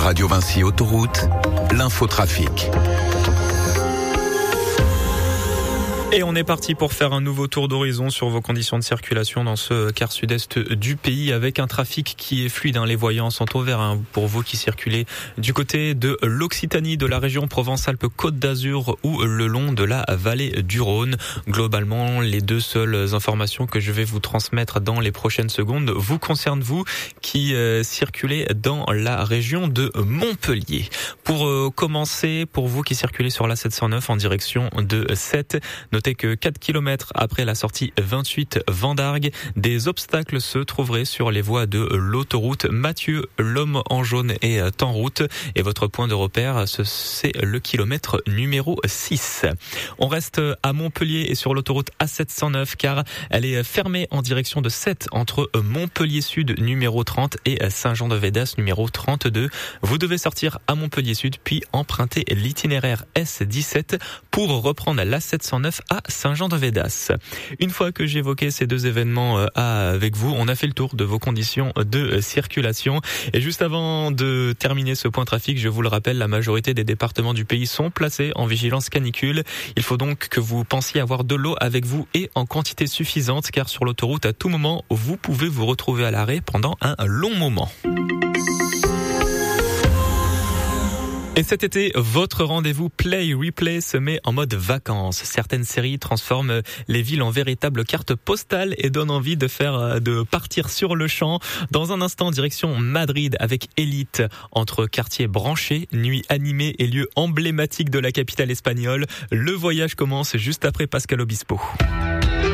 Radio Vinci Autoroute, l'infotrafic. Et on est parti pour faire un nouveau tour d'horizon sur vos conditions de circulation dans ce quart sud-est du pays avec un trafic qui est fluide. Les voyants sont ouverts pour vous qui circulez du côté de l'Occitanie, de la région Provence-Alpes-Côte d'Azur ou le long de la vallée du Rhône. Globalement, les deux seules informations que je vais vous transmettre dans les prochaines secondes vous concernent vous qui circulez dans la région de Montpellier. Pour commencer, pour vous qui circulez sur la 709 en direction de Sète, notez que 4 km après la sortie 28 Vendargues, des obstacles se trouveraient sur les voies de l'autoroute Mathieu, l'homme en jaune est en route et votre point de repère, c'est le kilomètre numéro 6. On reste à Montpellier et sur l'autoroute A709 car elle est fermée en direction de Sète entre Montpellier Sud numéro 30 et Saint-Jean-de-Védas numéro 32. Vous devez sortir à Montpellier Sud puis emprunter l'itinéraire S17 pour reprendre la 709 à Saint-Jean-de-Védas. Une fois que j'ai évoqué ces deux événements avec vous, on a fait le tour de vos conditions de circulation. Et juste avant de terminer ce point trafic, je vous le rappelle, la majorité des départements du pays sont placés en vigilance canicule. Il faut donc que vous pensiez avoir de l'eau avec vous et en quantité suffisante, car sur l'autoroute, à tout moment, vous pouvez vous retrouver à l'arrêt pendant un long moment. Et cet été, votre rendez-vous Play Replay se met en mode vacances. Certaines séries transforment les villes en véritables cartes postales et donnent envie de partir sur le champ. Dans un instant, direction Madrid avec Élite. Entre quartiers branchés, nuits animées et lieux emblématiques de la capitale espagnole, le voyage commence juste après Pascal Obispo.